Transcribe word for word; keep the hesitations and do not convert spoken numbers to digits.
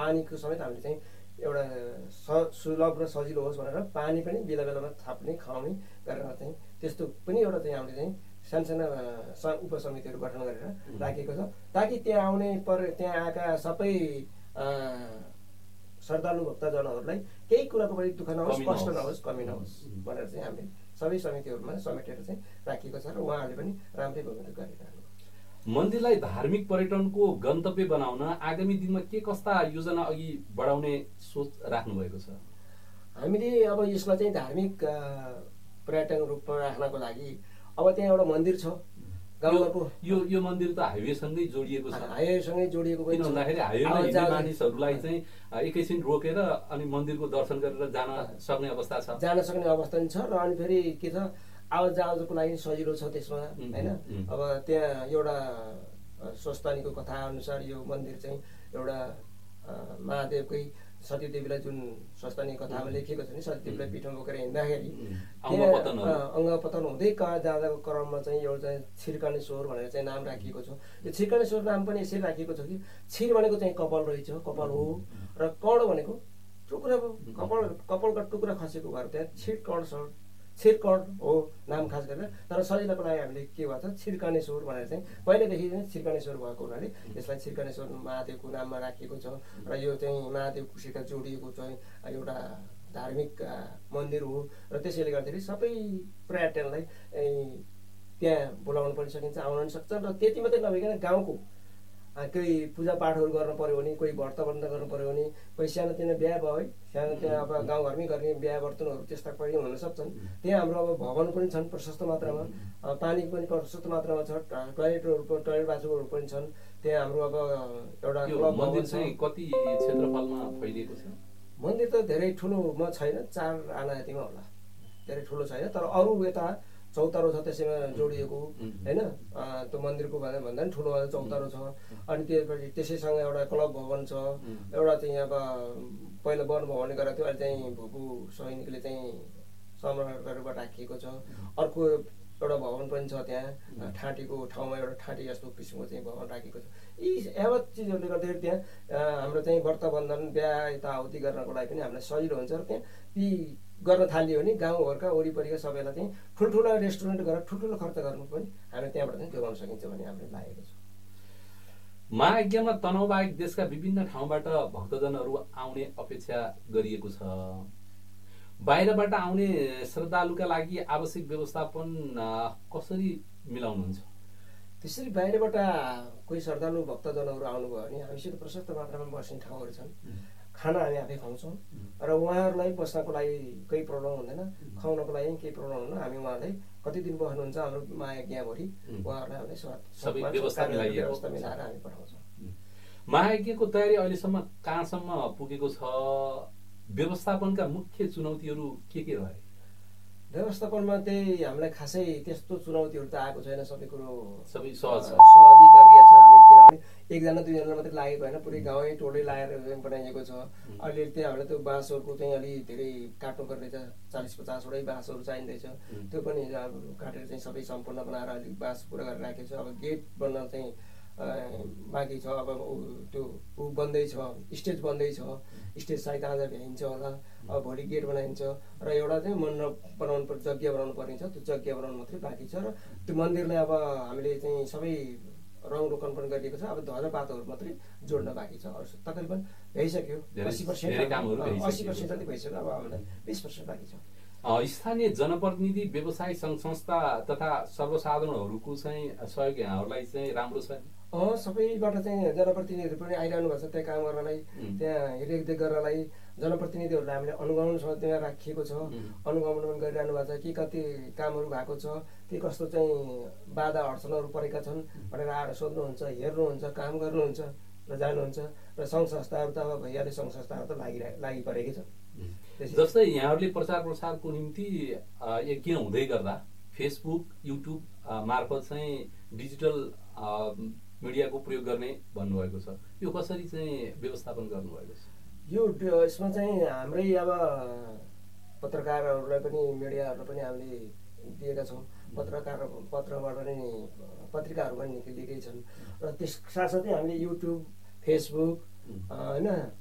पानीको समेत हामीले चाहिँ एउटा स सुलभ र सजिलो होस् भनेर पानी पनि बेला बेलामा थाप्ने खुवाउने गरेर चाहिँ त्यस्तो पनि एउटा चाहिँ हामीले चाहिँ सानसाना उपसमितिहरू गठन गरेर राखेको छ ताकि त्यहाँ आउने पर त्यहाँ आएका सबै श्रद्धालु भक्तजनहरूलाई केही कुराको पनि दुःख नहोस् कष्ट नहोस् कमी नहोस् भनेर चाहिँ हामीले सबै समितिहरूमा समेटेर चाहिँ राखिएको छ र उहाँहरूले पनि राम्रै भूमिका गरिरहनु। मन्दिरलाई धार्मिक पर्यटनको गन्तव्य बनाउन आगामी दिनमा के कस्ता योजना अघि बढाउने सोच राख्नु भएको छ? हामीले अब यसलाई चाहिँ धार्मिक पर्यटन रूपमा राख्नको लागि अब त्यहाँ एउटा मन्दिर छ गाउँको यो यो मन्दिर त हाइवेसँगै जोडिएको छ। हाइवेसँगै जोडिएको पनि भन्दाखेरि हाइवेमा मानिसहरूलाई चाहिँ एकैछिन रोकेर अनि मन्दिरको दर्शन गरेर जान सक्ने अवस्था छ जान सक्ने अवस्था पनि छ र अनि फेरि के छ आवाज जावजको लागि सजिलो छ त्यसमा हैन। अब त्यहाँ एउटा स्वस्तानीको कथा अनुसार यो मन्दिर चाहिँ एउटा महादेवकै सतीदेवीलाई जुन स्वस्तानी कथामा लेखिएको छ नि सतीदेवीलाई पिठमा बोकेर हिँड्दाखेरि अङ्गपतन हुँदै कहाँ जाँदाको क्रममा चाहिँ एउटा छिर्कानेश्वर भनेर चाहिँ नाम राखिएको छ। यो छिर्कानेश्वर नाम पनि यसरी राखिएको छ कि छिर भनेको चाहिँ कपाल रहेछ कपाल हो र कर्ण भनेको टुक्रा कपाल कपालका टुक्रा खसेको भएर त्यहाँ छिर कर्ण छ छिरकर्ण हो नाम खास गरेर। तर सजिलोको लागि हामीले के भन्छ छिर्कानेश्वर भनेर चाहिँ पहिलेदेखि नै छिर्कानेश्वर भएको हुनाले यसलाई छिर्कानेश्वर महादेवको नाममा राखिएको छ र यो चाहिँ महादेवसित जोडिएको चाहिँ एउटा धार्मिक मन्दिर हो र त्यसैले गर्दाखेरि सबै पर्यटनलाई त्यहाँ बोलाउन पनि सकिन्छ आउन पनि सक्छ र त्यति मात्रै नभइकन गाउँको कोही पूजापाठहरू गर्नु पऱ्यो भने कोही व्रतबन्ध गर्नु पऱ्यो भने कोही सानोतिनो बिहा भयो है सानो त्यहाँ अब गाउँघरमै गर्ने बिहा वर्तनहरू त्यस्ता पनि हुन सक्छन्। त्यहाँ हाम्रो अब भवन पनि छन् प्रशस्त मात्रामा पानी पनि प्रशस्त मात्रामा छ टोयलेटहरू टोयलेट बाथरुमहरू पनि छन्। त्यहाँ हाम्रो अब एउटा क्लब मन्दिर चाहिँ कति क्षेत्रफलमा फैलिएको छ? मन्दिर त धेरै ठुलोमा छैन चार आना यतिमा होला धेरै ठुलो छैन तर अरू यता चौतारो छ त्यसैमा जोडिएको हैन त्यो मन्दिरको भन्दा भन्दा पनि ठुलो चौतारो छ। अनि त्यसपछि त्यसैसँग एउटा क्लब भवन छ एउटा चाहिँ अब पहिला वन भवनले गरेको थियो अहिले चाहिँ भूपू सैनिकले चाहिँ संरक्षण गरेर राखिएको छ। अर्को एउटा भवन पनि छ त्यहाँ ठाँटीको ठाउँमा एउटा ठाँटी जस्तो किसिमको चाहिँ भवन राखेको छ। यी यावत चिजहरूले गर्दाखेरि त्यहाँ हाम्रो चाहिँ व्रतबन्धन बिहा यताउति गर्नको लागि पनि हामीलाई सजिलो हुन्छ र त्यहाँ ती गर्न थालियो भने गाउँघरका वरिपरिका सबैलाई चाहिँ ठुल्ठुला रेस्टुरेन्ट गरेर ठुल्ठुलो खर्च गर्नु पनि हामी त्यहाँबाट चाहिँ जोगाउन सकिन्छ भन्ने हामीले लागेको छ। महायज्ञमा तनहुबाहेक देशका विभिन्न ठाउँबाट भक्तजनहरू आउने अपेक्षा गरिएको छ। बाहिरबाट आउने श्रद्धालुका लागि आवश्यक व्यवस्थापन कसरी मिलाउनुहुन्छ? त्यसरी बाहिरबाट कोही श्रद्धालु भक्तजनहरू आउनुभयो भने हामीसित प्रशस्त मात्रामा बस्ने ठाउँहरू छन् खाना हामी आफै खुवाउँछौँ र उहाँहरूलाई बस्नको लागि केही प्रब्लम हुँदैन खुवाउनको लागि केही प्रब्लम हुँदैन। हामी उहाँलाई कति दिन बस्नुहुन्छ हाम्रो महायज्ञभरि उहाँहरूलाई हामीले सबै व्यवस्था मिलाएर हामी पठाउँछौँ। महायज्ञको तयारी अहिलेसम्म कहाँसम्म पुगेको छ? व्यवस्थापनका मुख्य चुनौतीहरू के के रहे? व्यवस्थापनमा त्यही हामीलाई खासै त्यस्तो चुनौतीहरू त आएको छैन सबै कुरो सबै सहज सहजै गरिएको छ। हामी किनभने एकजना दुईजना मात्रै लागेको होइन पुरै गाउँै टोलै लागेर बनाइएको छ। अहिले त्यहाँ हामीलाई त्यो बाँसहरूको चाहिँ अलि धेरै काट्नु पर्नेछ चालिस पचासवटै बाँसहरू चाहिँदैछ त्यो पनि अब काटेर चाहिँ सबै सम्पूर्ण बनाएर अलिक बाँस पुरा गरेर राखेको छ। अब गेट बन्न चाहिँ बाँकी छ अब त्यो ऊ बन्दैछ स्टेज बन्दैछ स्टेज सायद आज भ्याइन्छ होला अब भोलि गेट बनाइन्छ र एउटा चाहिँ मण्डप बनाउनु पर्छ यज्ञ बनाउनु पर्ने छ त्यो यज्ञ बनाउनु मात्रै बाँकी छ र त्यो मन्दिरलाई अब हामीले चाहिँ सबै रङ रोकन पनि गरिएको छ। अब ध्वजा पातहरू मात्रै जोड्न बाँकी छ तकरिबन भइसक्यो अस्सी पर्सेन्ट अस्सी पर्सेन्ट जति भइसक्यो अब हामीलाई बिस पर्सेन्ट बाँकी छ। स्थानीय जनप्रतिनिधि व्यवसायी सङ्घ संस्था तथा सर्वसाधारणहरूको चाहिँ सहयोग यहाँहरूलाई चाहिँ राम्रो छ? अँ सबैबाट चाहिँ जनप्रतिनिधिहरू पनि आइरहनु भएको छ त्यहाँ काम गर्नलाई त्यहाँ हेरदेख गर्नलाई जनप्रतिनिधिहरूलाई हामीले अनुगमनसँग त्यहाँ राखिएको छ अनुगमन पनि गरिरहनु भएको छ कि कति कामहरू भएको छ के कस्तो चाहिँ बाधा अडचनहरू परेका छन् भनेर आएर सोध्नुहुन्छ हेर्नुहुन्छ काम गर्नुहुन्छ र जानुहुन्छ र सङ्घ संस्थाहरू त अब भइहाल्यो सङ्घ संस्थाहरू त लागि लागि परेकै छ। जस्तै यहाँहरूले प्रचार प्रसारको निम्ति यज्ञ हुँदै गर्दा फेसबुक युट्युब मार्फत चाहिँ डिजिटल मिडियाको प्रयोग गर्ने भन्नुभएको छ यो कसरी चाहिँ व्यवस्थापन गर्नुभएको छ? यो यसमा चाहिँ हाम्रै अब पत्रकारहरूलाई पनि मिडियाहरूलाई पनि हामीले दिएका छौँ पत्रकार पत्रबाट नै पत्रिकाहरू पनि निक्लिएकै छन् र त्यस साथसाथै हामीले युट्युब फेसबुक होइन